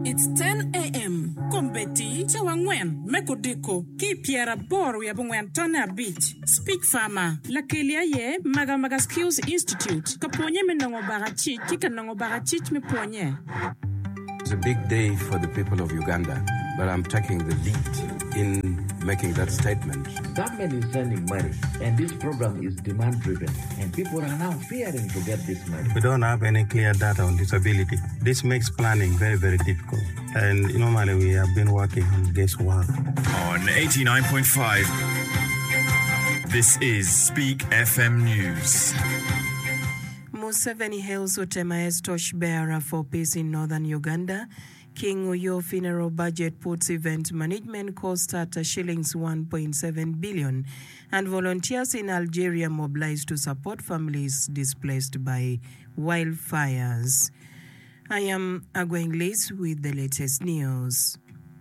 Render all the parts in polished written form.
It's 10 a.m. Kombeti, Chawangwen, Mekodiko, Kipiera Bor, Yabungwen Tona Beach, Speak Farmer, Lakelia Ye, Maga Skills Institute, Kaponye Menongo Barachi, Kikanongo Barachich Me Ponye. It's a big day for the people of Uganda, but I'm taking the lead in making that statement. Government is sending money, and this program is demand-driven, and people are now fearing to get this money. We don't have any clear data on disability. This makes planning very, very difficult. And normally we have been working on guesswork. On 89.5, this is Speak FM News. Museveni hails Otema as torchbearer for peace in northern Uganda. King Uyo funeral budget puts event management cost at shillings 1.7 billion, and volunteers in Algeria mobilized to support families displaced by wildfires. I am Agweng Liz with the latest news.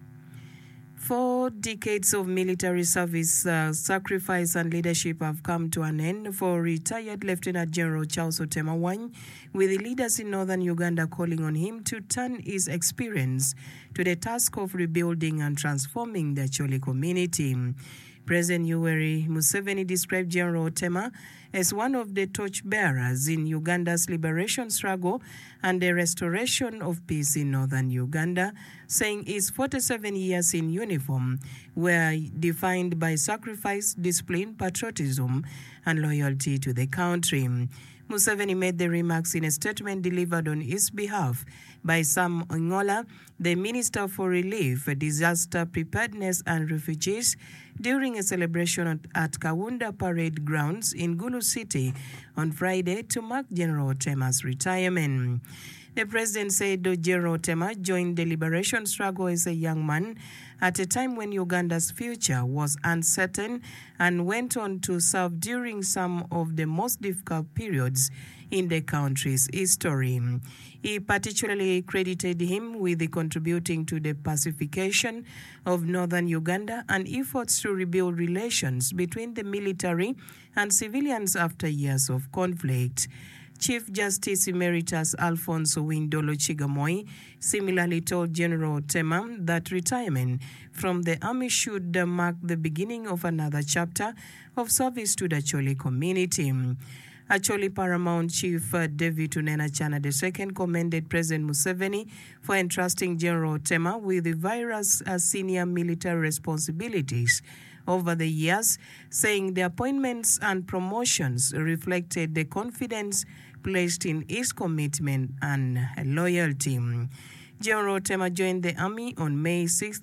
4 decades of military service, sacrifice and leadership have come to an end for retired Lieutenant General Charles Otema Wany, with the leaders in northern Uganda calling on him to turn his experience to the task of rebuilding and transforming the Acholi community. President Yoweri Museveni described General Otema as one of the torchbearers in Uganda's liberation struggle and the restoration of peace in northern Uganda, saying his 47 years in uniform were defined by sacrifice, discipline, patriotism, and loyalty to the country. Museveni made the remarks in a statement delivered on his behalf by Sam Ongola, the Minister for Relief, Disaster Preparedness and Refugees, during a celebration at Kaunda Parade Grounds in Gulu City on Friday to mark General Otema's retirement. The president said General Otema joined the liberation struggle as a young man at a time when Uganda's future was uncertain, and went on to serve during some of the most difficult periods in the country's history. He particularly credited him with contributing to the pacification of northern Uganda and efforts to rebuild relations between the military and civilians after years of conflict. Chief Justice Emeritus Alfonso Windolo Chigamoy similarly told General Otema that retirement from the army should mark the beginning of another chapter of service to the Acholi community. Acholi Paramount Chief David Unena Chana II commended President Museveni for entrusting General Otema with the various senior military responsibilities over the years, saying the appointments and promotions reflected the confidence placed in his commitment and loyalty. General Otema joined the army on May 6,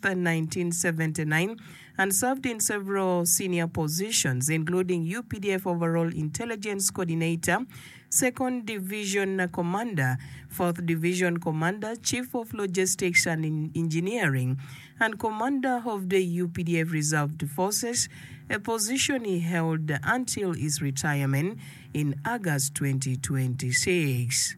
1979, and served in several senior positions, including UPDF Overall Intelligence Coordinator, 2nd Division Commander, 4th Division Commander, Chief of Logistics and Engineering, and Commander of the UPDF Reserved Forces, a position he held until his retirement in August 2026.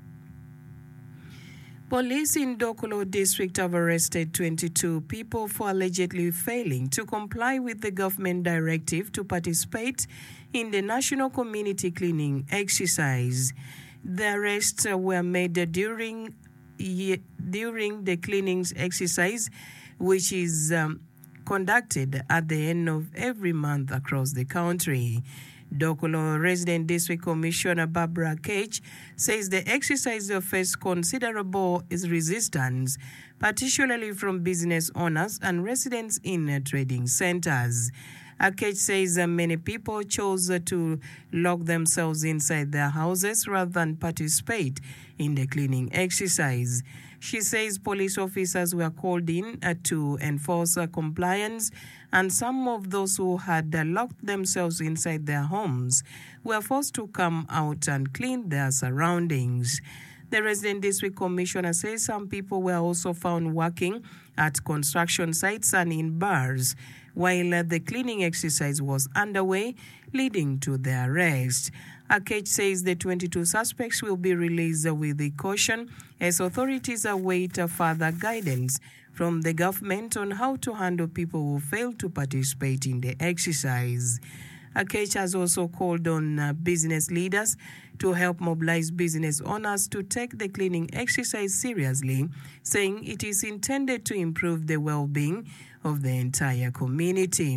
Police in Dokolo District have arrested 22 people for allegedly failing to comply with the government directive to participate in the National Community Cleaning exercise. The arrests were made during the cleanings exercise, which is conducted at the end of every month across the country. Dokolo Resident District Commissioner Barbara Cage says the exercise faced considerable resistance, particularly from business owners and residents in trading centers. Cage says many people chose to lock themselves inside their houses rather than participate in the cleaning exercise. She says police officers were called in to enforce compliance, and some of those who had locked themselves inside their homes were forced to come out and clean their surroundings. The Resident District Commissioner says some people were also found working at construction sites and in bars while the cleaning exercise was underway, leading to their arrest. Akech says the 22 suspects will be released with caution as authorities await further guidance from the government on how to handle people who fail to participate in the exercise. Akesh has also called on business leaders to help mobilize business owners to take the cleaning exercise seriously, saying it is intended to improve the well-being of the entire community.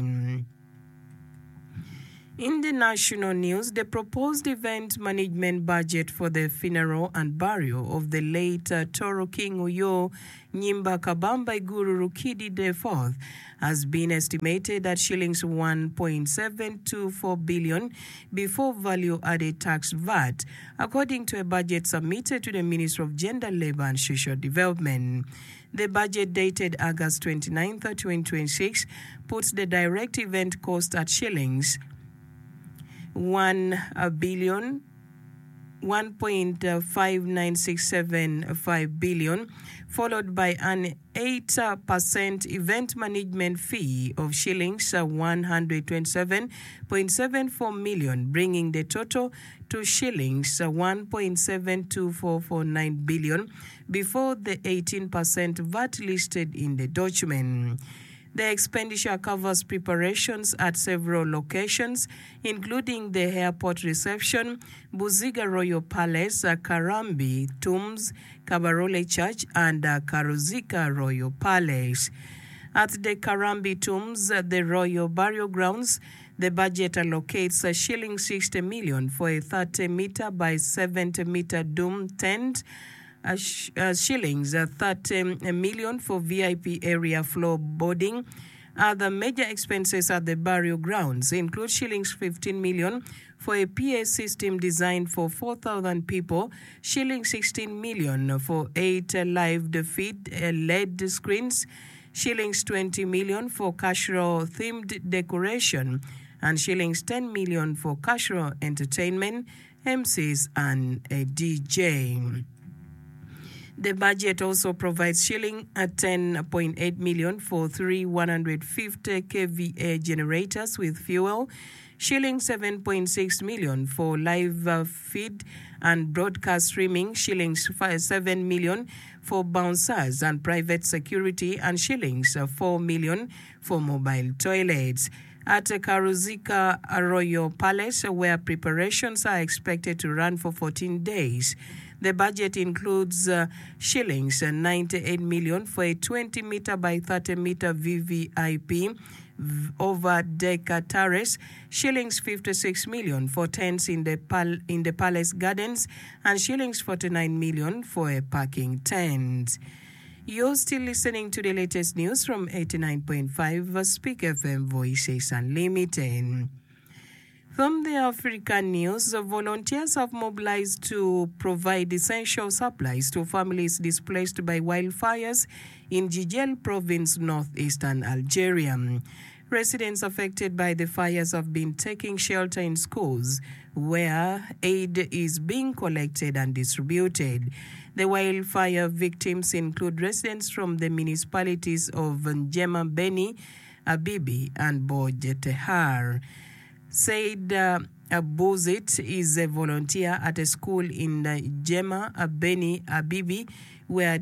In the national news, the proposed event management budget for the funeral and burial of the late Toro King Uyo Nyimba Kabamba Iguru Rukidi IV has been estimated at shillings 1.724 billion before value-added tax VAT, according to a budget submitted to the Ministry of Gender, Labour and Social Development. The budget dated August 29, 2026 puts the direct event cost at shillings 1.5967 billion, followed by an 8% event management fee of shillings 127.74 million, bringing the total to shillings 1.72449 billion before the 18% VAT listed in the document. The expenditure covers preparations at several locations, including the airport reception, Buziga Royal Palace, Karambi Tombs, Kabarole Church, and Karuzika Royal Palace. At the Karambi Tombs, the Royal Burial Grounds, the budget allocates shilling 60 million for a 30-meter by 70-meter dome tent, shillings 30 million for VIP area floor boarding. Other major expenses at the burial grounds include shillings 15 million for a PA system designed for 4,000 people, shillings 16 million for 8 live feed LED screens, shillings 20 million for cultural themed decoration, and shillings 10 million for cultural entertainment, MCs, and a DJ. The budget also provides shilling 10.8 million for 3 150 kVA generators with fuel, shilling 7.6 million for live feed and broadcast streaming, shillings 7 million for bouncers and private security, and shillings 4 million for mobile toilets. At Karuzika Royal Palace, where preparations are expected to run for 14 days, the budget includes shillings 98 million for a 20-meter by 30-meter VVIP over-deck terrace, shillings 56 million for tents in the palace gardens, and shillings 49 million for a parking tent. You're still listening to the latest news from 89.5 Speak FM Voices Unlimited. From the African news, volunteers have mobilized to provide essential supplies to families displaced by wildfires in Jijel province, northeastern Algeria. Residents affected by the fires have been taking shelter in schools, where aid is being collected and distributed. The wildfire victims include residents from the municipalities of Njema Beni, Abibi, and Bodjetehar. Said Abuzit is a volunteer at a school in Njema Beni, Abibi, where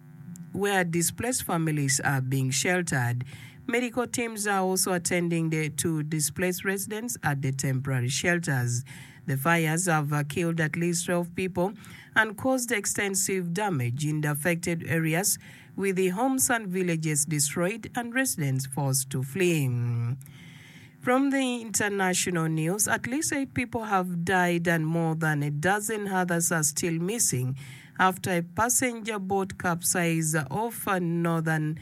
displaced families are being sheltered. Medical teams are also attending to displaced residents at the temporary shelters. The fires have killed at least 12 people and caused extensive damage in the affected areas, with the homes and villages destroyed and residents forced to flee. From the international news, at least 8 people have died and more than a dozen others are still missing after a passenger boat capsized off northern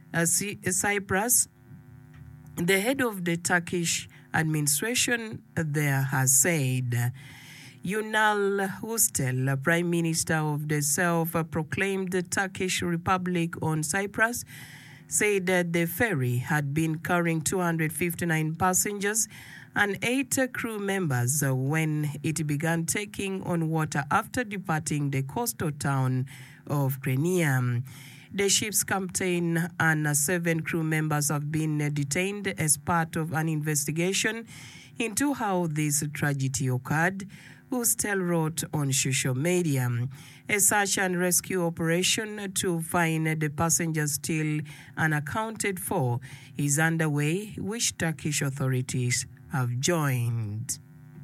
Cyprus. The head of the Turkish administration there has said. Ünal Hustel, Prime Minister of the self-proclaimed Turkish Republic on Cyprus, said that the ferry had been carrying 259 passengers and 8 crew members when it began taking on water after departing the coastal town of Krenia. The ship's captain and 7 crew members have been detained as part of an investigation into how this tragedy occurred, Hustel wrote on social media. A search and rescue operation to find the passengers still unaccounted for is underway, which Turkish authorities have joined.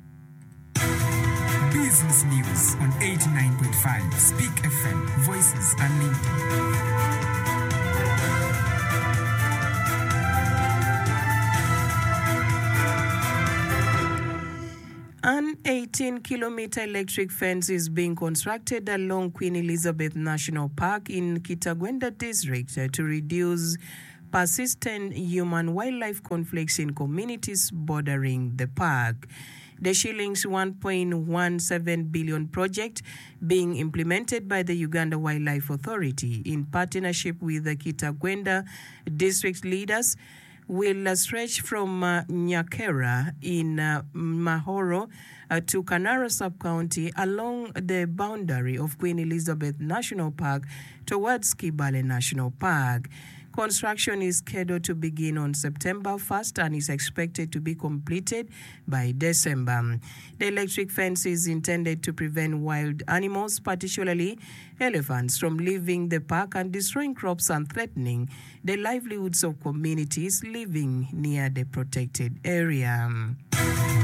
Business News on 89.5 Speak FM. Voices Unlimited. An 18-kilometer electric fence is being constructed along Queen Elizabeth National Park in Kitagwenda district to reduce persistent human-wildlife conflicts in communities bordering the park. The shillings 1.17 billion project being implemented by the Uganda Wildlife Authority in partnership with the Kitagwenda district leaders will stretch from Nyakera in Mahoro to Kanara sub-county along the boundary of Queen Elizabeth National Park towards Kibale National Park. Construction is scheduled to begin on September 1st and is expected to be completed by December. The electric fence is intended to prevent wild animals, particularly elephants, from leaving the park and destroying crops and threatening the livelihoods of communities living near the protected area.